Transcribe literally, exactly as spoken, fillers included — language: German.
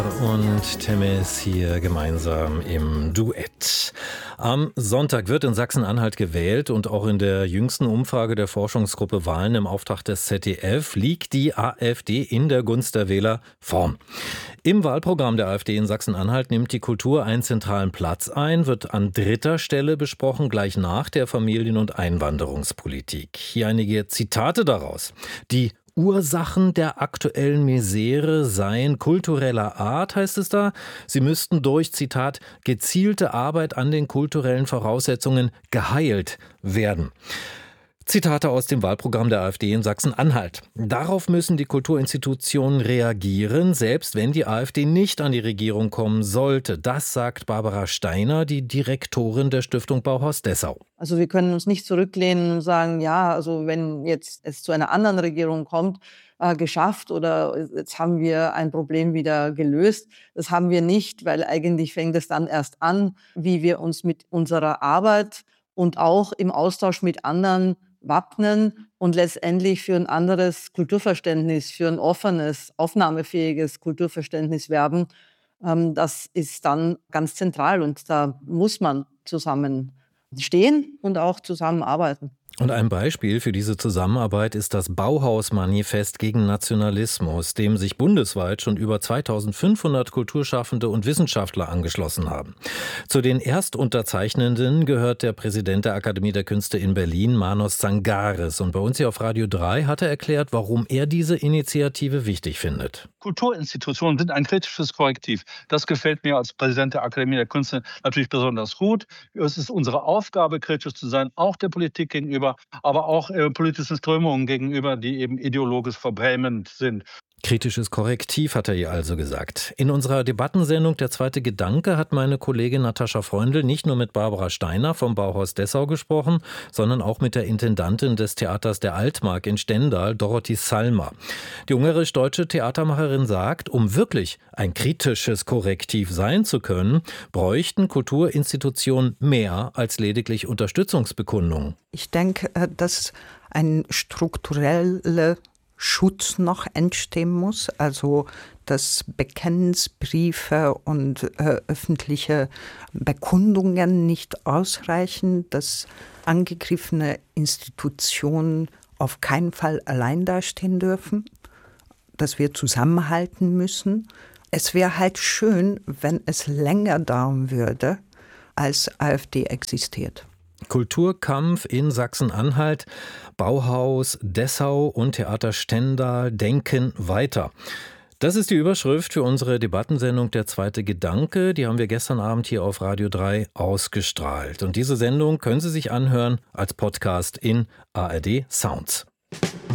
Und Temis hier gemeinsam im Duett. Am Sonntag wird in Sachsen-Anhalt gewählt und auch in der jüngsten Umfrage der Forschungsgruppe Wahlen im Auftrag des Z D F liegt die AfD in der Gunst der Wähler vorn. Im Wahlprogramm der AfD in Sachsen-Anhalt nimmt die Kultur einen zentralen Platz ein, wird an dritter Stelle besprochen, gleich nach der Familien- und Einwanderungspolitik. Hier einige Zitate daraus. Die Ursachen der aktuellen Misere seien kultureller Art, heißt es da. Sie müssten durch, Zitat, gezielte Arbeit an den kulturellen Voraussetzungen geheilt werden. Zitate aus dem Wahlprogramm der AfD in Sachsen-Anhalt. Darauf müssen die Kulturinstitutionen reagieren, selbst wenn die AfD nicht an die Regierung kommen sollte. Das sagt Barbara Steiner, die Direktorin der Stiftung Bauhaus Dessau. Also wir können uns nicht zurücklehnen und sagen, ja, also wenn jetzt es zu einer anderen Regierung kommt, äh, geschafft oder jetzt haben wir ein Problem wieder gelöst. Das haben wir nicht, weil eigentlich fängt es dann erst an, wie wir uns mit unserer Arbeit und auch im Austausch mit anderen wappnen und letztendlich für ein anderes Kulturverständnis, für ein offenes, aufnahmefähiges Kulturverständnis werben. Ähm, das ist dann ganz zentral und da muss man zusammen stehen und auch zusammenarbeiten. Und ein Beispiel für diese Zusammenarbeit ist das Bauhaus-Manifest gegen Nationalismus, dem sich bundesweit schon über zweitausendfünfhundert Kulturschaffende und Wissenschaftler angeschlossen haben. Zu den Erstunterzeichnenden gehört der Präsident der Akademie der Künste in Berlin, Manos Zangaris. Und bei uns hier auf Radio drei hat er erklärt, warum er diese Initiative wichtig findet. Kulturinstitutionen sind ein kritisches Korrektiv. Das gefällt mir als Präsident der Akademie der Künste natürlich besonders gut. Es ist unsere Aufgabe, kritisch zu sein, auch der Politik gegenüber, aber auch äh, politischen Strömungen gegenüber, die eben ideologisch verbrämend sind. Kritisches Korrektiv, hat er ihr also gesagt. In unserer Debattensendung Der zweite Gedanke hat meine Kollegin Natascha Freundl nicht nur mit Barbara Steiner vom Bauhaus Dessau gesprochen, sondern auch mit der Intendantin des Theaters der Altmark in Stendal, Dorothee Salmer. Die ungarisch-deutsche Theatermacherin sagt, um wirklich ein kritisches Korrektiv sein zu können, bräuchten Kulturinstitutionen mehr als lediglich Unterstützungsbekundungen. Ich denke, dass ein strukturelle Schutz noch entstehen muss, also dass Bekenntnisbriefe und äh, öffentliche Bekundungen nicht ausreichen, dass angegriffene Institutionen auf keinen Fall allein dastehen dürfen, dass wir zusammenhalten müssen. Es wäre halt schön, wenn es länger dauern würde, als AfD existiert. Kulturkampf in Sachsen-Anhalt, Bauhaus Dessau und Theater Stendal denken weiter. Das ist die Überschrift für unsere Debattensendung Der zweite Gedanke. Die haben wir gestern Abend hier auf Radio drei ausgestrahlt. Und diese Sendung können Sie sich anhören als Podcast in A R D Sounds.